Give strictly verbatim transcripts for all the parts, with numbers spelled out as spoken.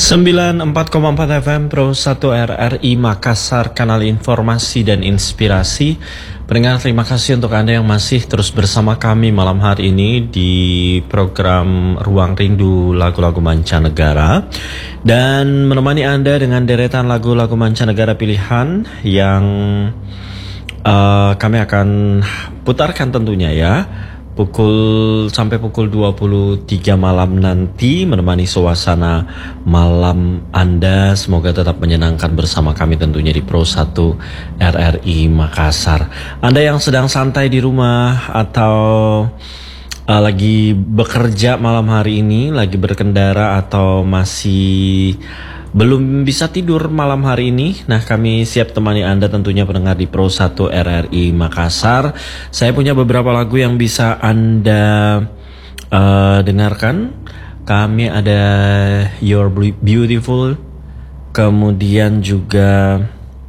sembilan puluh empat koma empat F M Pro satu R R I Makassar, kanal informasi dan inspirasi. Pendengar, terima kasih untuk Anda yang masih terus bersama kami malam hari ini di program Ruang Rindu Lagu-Lagu Mancanegara, dan menemani Anda dengan deretan lagu-lagu mancanegara pilihan yang uh, kami akan putarkan tentunya ya, pukul sampai pukul dua puluh tiga malam nanti, menemani suasana malam Anda. Semoga tetap menyenangkan bersama kami tentunya di Pro satu R R I Makassar. Anda yang sedang santai di rumah atau uh, lagi bekerja malam hari ini, lagi berkendara atau masih belum bisa tidur malam hari ini, nah kami siap temani Anda tentunya pendengar di Pro satu R R I Makassar. Saya punya beberapa lagu yang bisa Anda uh, dengarkan. Kami ada You're Beautiful, kemudian juga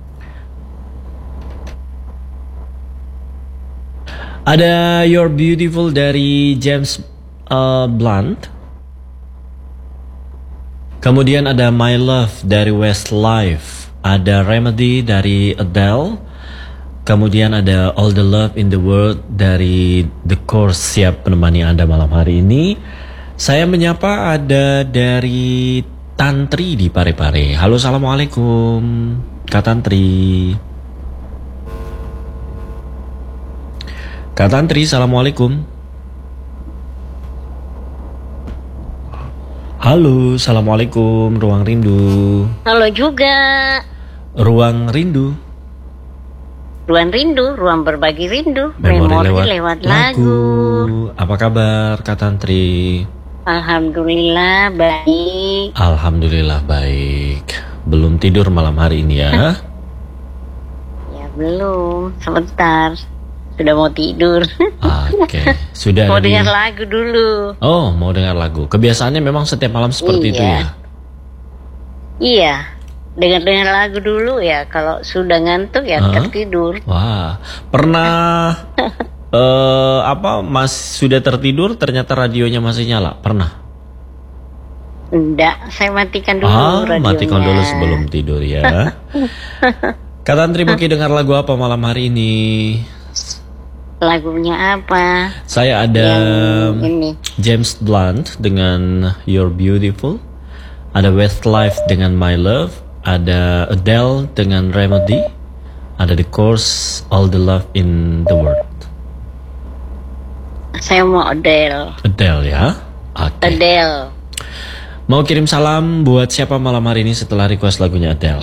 ada You're Beautiful dari James uh, Blunt. Kemudian ada My Love dari Westlife, ada Remedy dari Adele, kemudian ada All the Love in the World dari The Course. Siap menemani Anda malam hari ini. Saya menyapa ada dari Tantri di Parepare. Halo, assalamualaikum Kak Tantri. Kak Tantri, assalamualaikum. Halo, assalamualaikum Ruang Rindu. Halo juga Ruang Rindu. Ruang Rindu, ruang berbagi rindu. Memori, Memori lewat, lewat lagu. lagu. Apa kabar Kak Tantri? Alhamdulillah baik. Alhamdulillah baik. Belum tidur malam hari ini ya? Ya belum, sebentar. Sudah mau tidur. Oke, sudah. Mau di... dengar lagu dulu. Oh, mau dengar lagu. Kebiasaannya memang setiap malam seperti iya. itu ya? Iya, dengar-dengar lagu dulu ya. Kalau sudah ngantuk ya huh? tertidur. Wah, pernah uh, apa? Mas sudah tertidur ternyata radionya masih nyala? Pernah? Enggak, saya matikan dulu ah, radionya. Matikan dulu sebelum tidur ya. Kak Tantri mau dengar lagu apa malam hari ini? Lagunya apa? Saya ada ini. James Blunt dengan You're Beautiful, ada Westlife dengan My Love, ada Adele dengan Remedy, ada The Course, All the Love in the World. Saya mau Adele. Adele ya? Oke. Okay. Adele. Mau kirim salam buat siapa malam hari ini setelah request lagunya Adele?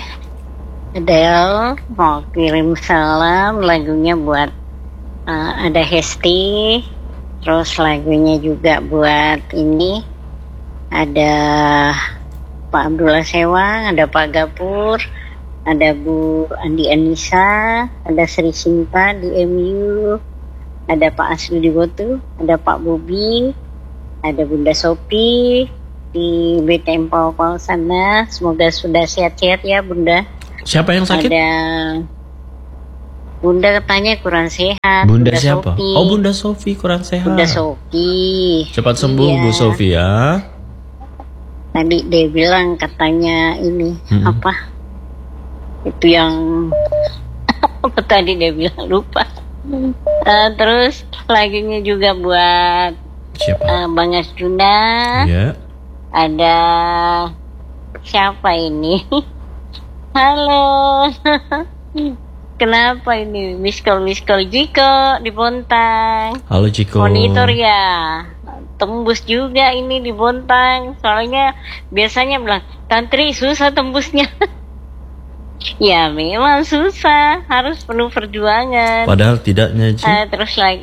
Adele mau kirim salam, lagunya buat uh, ada Hesti, terus lagunya juga buat ini ada Pak Abdullah Sewang, ada Pak Gapur, ada Bu Andi Anissa, ada Sri Sinta di M U, ada Pak Asli di Botu, ada Pak Bobi, ada Bunda Sopi di B T M Pau-Pau sana. Semoga sudah sehat-sehat ya Bunda. Siapa yang sakit? Ada Bunda katanya kurang sehat. Bunda, Bunda siapa? Sofi. Oh, Bunda Sofi kurang sehat. Bunda Sofi. Cepat sembuh iya. Bu Sofi ya. Tadi dia bilang katanya ini hmm. apa? Itu yang apa tadi dia bilang lupa. Uh, terus lagunya juga buat siapa? Uh, Bang Asjuna. Iya. Ada siapa ini? Halo. Kenapa ini? Miss call, miss call Jiko di Bontang. Halo Jiko. Monitor ya. Tembus juga ini di Bontang. Soalnya biasanya bilang, Tantri susah tembusnya. Ya memang susah. Harus penuh perjuangan. Padahal tidaknya Ji. Uh, terus lagi.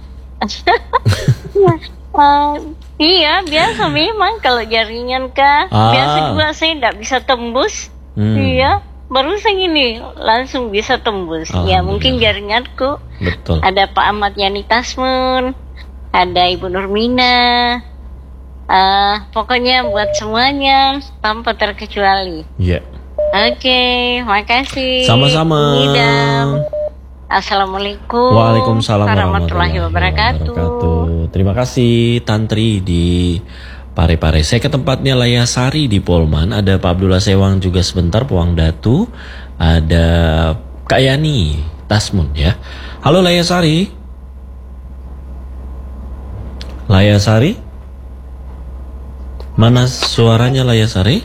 uh, iya biasa memang kalau jaringan kah. Ah. Biasa juga saya tidak bisa tembus. Hmm. Iya, barusan ini langsung bisa tembus. Ya mungkin jaringanku. Betul. Ada Pak Ahmad Yani Tasmun, ada Ibu Nurmina. Uh, pokoknya buat semuanya tanpa terkecuali. Iya. Yeah. Oke, okay, makasih. Sama-sama. Idam. Assalamualaikum. Waalaikumsalam warahmatullahi wabarakatuh. wabarakatuh. Terima kasih Tantri di Pare-pare. Saya ke tempatnya Layasari di Polman. Ada Pak Abdullah Sewang juga sebentar, Puang Datu. Ada Kak Yani Tasmun ya. Halo Layasari. Layasari? Mana suaranya Layasari?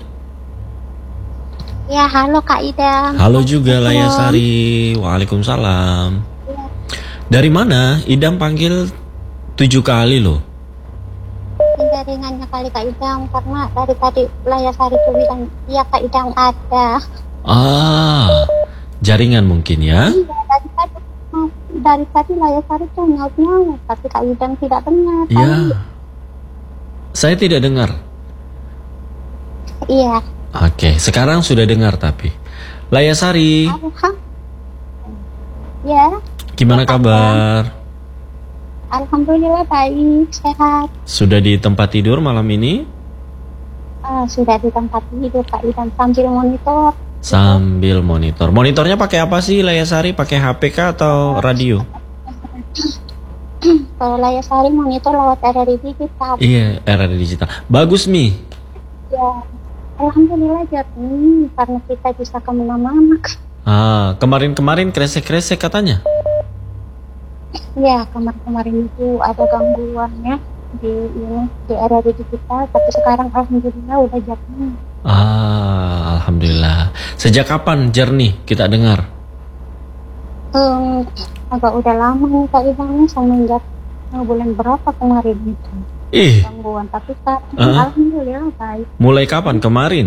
Ya, halo Kak Ida. Halo juga Layasari. Waalaikumsalam. Ya. Dari mana? Idam panggil tujuh kali loh. Jaringannya kali Kak Idam, karena dari tadi Layasari tuh bilang iya Kak Idam ada. Ah, jaringan mungkin ya? Iya, dari tadi dari tadi Layasari tuh nyaut-nyaut, tapi Kak Idam tidak dengar. Iya. Saya tidak dengar. Iya. Oke, sekarang sudah dengar tapi. Layasari, Ya. gimana kabar? Alhamdulillah baik, sehat. Sudah di tempat tidur malam ini? Uh, sudah di tempat tidur Kak Idam sambil monitor. Sambil monitor. Monitornya pakai apa sih Layasari? Pakai H P kah atau radio? Kalau Layasari monitor lewat R R I digital. Iya, R R I digital. Bagus Mi. Ya, alhamdulillah jadi karena kita bisa kemana-mana. Ah, kemarin-kemarin kresek-kresek katanya. Ya, kemarin-kemarin itu ada gangguannya di ini di R R I digital, tapi sekarang alhamdulillah udah jernih. Ah, alhamdulillah. Sejak kapan jernih kita dengar? Um, agak udah lama nih Kak Idam, semenjak uh, bulan berapa kemarin itu Ih, gangguan, tapi sekarang uh, alhamdulillah baik. mulai kapan? Kemarin?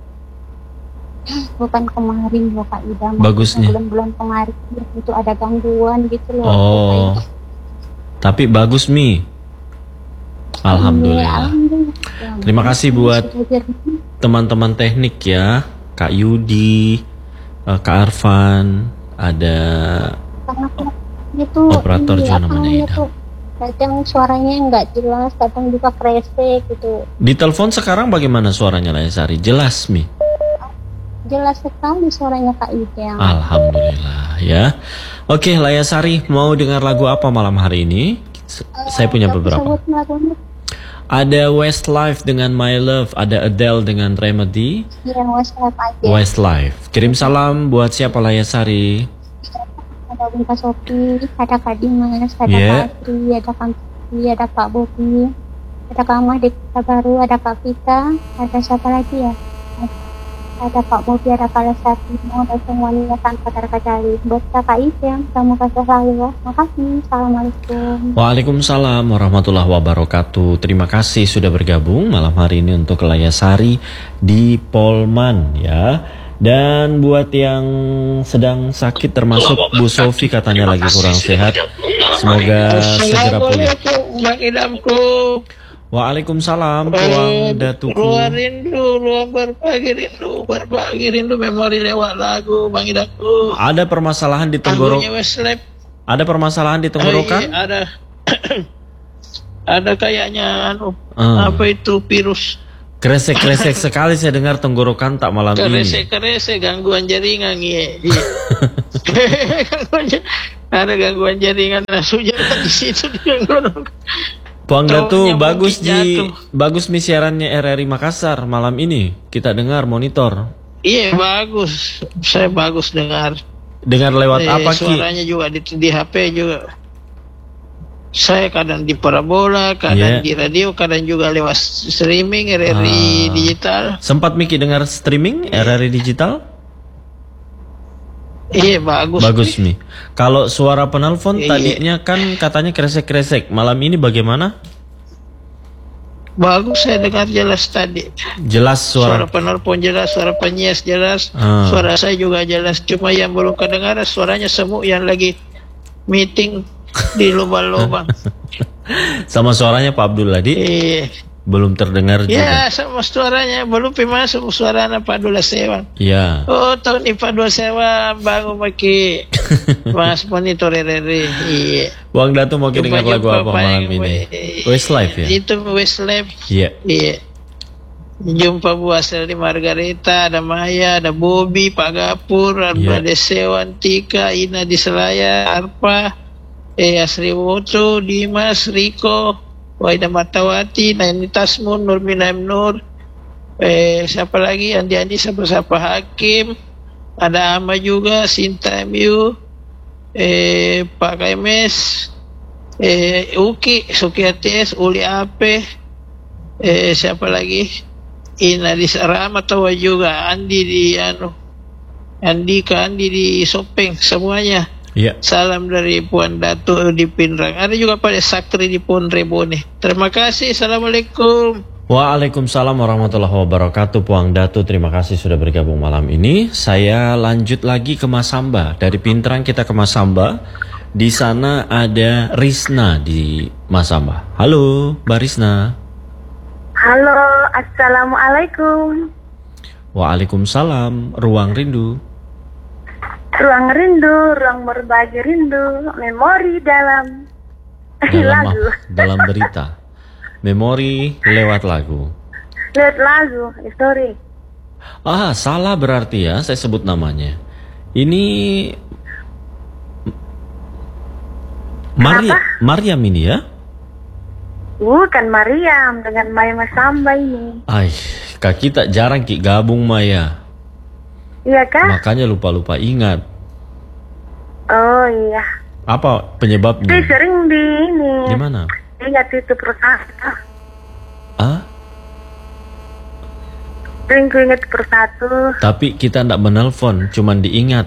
Bukan kemarin loh Kak Idam. Bagusnya. Bulan-bulan kemarin itu ada gangguan gitu loh. Oh, tapi bagus Mi. Alhamdulillah. Ya, alhamdulillah. Terima kasih buat teman-teman teknik ya, Kak Yudi, uh, Kak Arfan, ada Karena itu operator ini, juga apa namanya namanya Ida. tuh, kadang suaranya nggak jelas, kadang juga kresek gitu. Di telepon sekarang bagaimana suaranya Layasari? Jelas Mi? Jelas sekali suaranya Kak Ida. Alhamdulillah ya. Oke Layasari, mau dengar lagu apa malam hari ini? S- Saya punya beberapa. Ada Westlife dengan My Love, ada Adele dengan Remedy. Iya, Westlife aja. Westlife. Kirim salam buat siapa Layasari? Ada Bunda Sofi, ada Kak Dimas, ada Yeah. Kak Atri, ada Kak Putri, ada Kak Bobi, ada Kak Mahdi baru, ada Kak Vita, ada siapa lagi ya? Ada Pak Bobi, ada Kak Lestari, ada semuanya tanpa terkecuali. Buat Kakak Isyam, kamu kasih selalu ya. Makasih. Assalamualaikum. Waalaikumsalam warahmatullahi wabarakatuh. Terima kasih sudah bergabung malam hari ini untuk Layasari di Polman ya. Dan buat yang sedang sakit termasuk Bu Sofi katanya lagi kurang sehat. Semoga segera pulih. Bang Idamku. Waalaikumsalam Puang Datuku. Luar rindu, luar berbagi rindu, berbagi rindu memori lewat lagu Bang Idamku. Ada permasalahan di tenggorok. Lagunya Westlife. Ada permasalahan di tenggorokan? Ay, ada ada kayaknya anu Ah. apa itu virus. Kresek-kresek sekali saya dengar tenggorokan tak malam ini. Kerese-kerese gangguan jaringan iya. Iya. Gangguan ja- ada gangguan jaringan langsung jatuh di situ di tenggorokan. Puang Datu, Cowoknya bagus mungkin Ji, jatuh. bagus mi siarannya R R I Makassar malam ini. Kita dengar monitor. Iya bagus, saya bagus dengar. Dengar lewat Eh, apa Ki? suaranya juga di, di H P juga. Saya kadang di parabola, Yeah. kadang di radio, kadang juga lewat streaming R R I Ah. digital. Sempat Miki dengar streaming R R I digital? Iya bagus. Bagus mi. Kalau suara penelpon Iya, iya. tadinya kan katanya kresek-kresek. Malam ini bagaimana? Bagus saya dengar jelas tadi. Jelas Suara suara. penelpon jelas, suara penyias jelas, Ah. suara saya juga jelas. Cuma yang belum kedengaran suaranya semua yang lagi meeting di lubang-lubang. Sama suaranya Pak Abdullah di Iya. belum terdengar juga. Ya sama suaranya belum masuk suara Pak Abdullah Sewang. Iya. Oh tahun ini Pak Abdullah Sewang bangun pakai mas monitor R R I. Iya. Puang Datu mau dengar lagu Jumpa-jumpa apa Pak malam yang- ini? Westlife ya? Itu Westlife. Iya. Iya. Jumpa Bu Asli Margareta, ada Maya, ada Bobby, Pak Gapur, Iya. ada Desewan, Tika, Ina di Selaya, Arpa, eh Asri Woto, Dimas, Riko, Waida Matawati, Naini Tasmun, Nurmina Nur, eh, siapa lagi, Andi Andi, siapa-siapa Hakim, ada Ama juga, Sinta M U, eh, Pak K M S, eh, Uki, Suki A T S, Uli A P, eh, siapa lagi, Inalis Rahmat tahu juga, Andi di anu, Andi ke Andi di Sopeng, semuanya. Iya. Salam dari Puan Datu di Pinrang. Ada juga pada Sakri di Pondrebone. Terima kasih. Assalamualaikum. Waalaikumsalam warahmatullahi wabarakatuh. Puang Datu, terima kasih sudah bergabung malam ini. Saya lanjut lagi ke Masamba. Dari Pintrang kita ke Masamba. Di sana ada Risna di Masamba. Halo, Mbak Risna. Halo, assalamualaikum. Waalaikumsalam. Ruang rindu. Ruang rindu, ruang berbagi rindu, memori dalam, Dalam lagu. apa? Dalam berita. Memori lewat lagu. Lihat lagu, sorry. Ah, salah berarti ya, saya sebut namanya. Ini Maria, Mariam ini ya? Bukan Mariam, dengan Maya Masamba ini. Ay, kak kita jarang ki gabung Maya. Iya kah? Makanya lupa-lupa ingat. Oh iya. Apa penyebabnya? Saya sering di ini. Di mana? Ingat itu persatu. Ah? Sering ku ingat persatu. Tapi kita ndak menelpon, cuman diingat.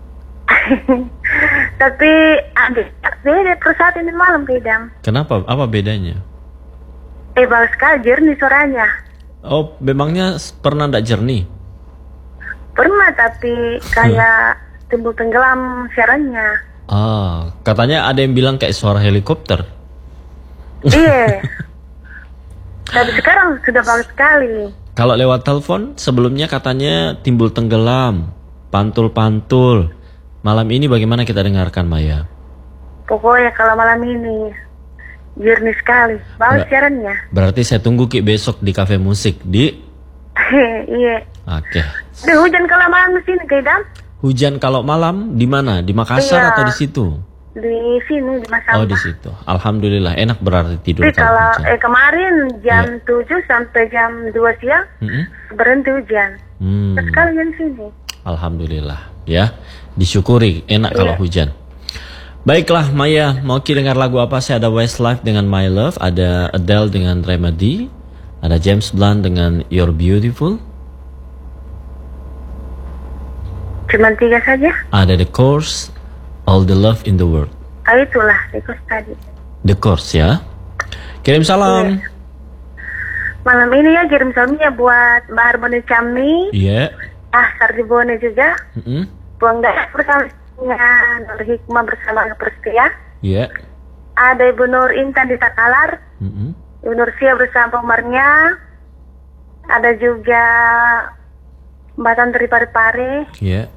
Tapi adik, beda persatu ini malam Kedam. Kenapa? Apa bedanya? Eh bagus sekali jernih suaranya. Oh, memangnya pernah ndak jernih? Pernah tapi kayak timbul tenggelam siarannya. Ah, katanya ada yang bilang kayak suara helikopter. Iya. Tapi sekarang sudah bagus sekali. Kalau lewat telepon sebelumnya katanya timbul tenggelam, pantul-pantul. Malam ini bagaimana kita dengarkan Maya? Pokoknya kalau malam ini jernih sekali, bagus Ber- siarannya. Berarti saya tunggu Ki besok di kafe musik di. Iya. Oke. Di hujan kalau malam di sini Kedam. Hujan kalau malam di mana? Di Makassar Iya. atau di situ? Di sini di Masamba. Oh di situ. Alhamdulillah enak berarti tidur Tapi kalau kalau hujan. eh, kemarin jam Iya. tujuh sampai jam dua siang Mm-mm. berhenti hujan. Hmm. Sekali di sini. Alhamdulillah ya. Disyukuri enak kalau Iya. hujan. Baiklah Maya, mau Ki dengar lagu apa? Saya ada Westlife dengan My Love, ada Adele dengan Remedy, ada James Blunt dengan You're Beautiful, Cuman tiga saja. ada The Course, All the Love in the World. Ah itulah ikut tadi. The Course ya. Kirim salam. Malam ini ya kirim salamnya buat Mbak Harmoni Camni, Iya. ah Sardibone juga, Mm-mm. Buang Gak bersama Nur Hikmah bersama Perstia. Iya. Ada Ibu Nur Intan di Takalar, Mm-mm. Ibu Nur Sia bersama pemarnya. Ada juga Mbak Tantri Pare-Pare, Iya.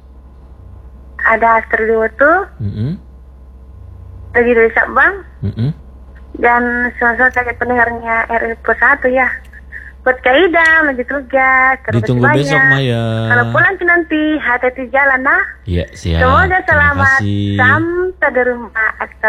ada Astrid Wotu, Mm-mm. lagi dari Sabang, Mm-mm. dan semua sakit pendengarnya R I P satu ya. Buat Kaida lagi tugas. Terima Ditunggu kasih besok banyak. Maya. Kalau pulang nanti hati-hati jalan nah. Iya siap. Semoga Terima selamat kasih. sampai di rumah.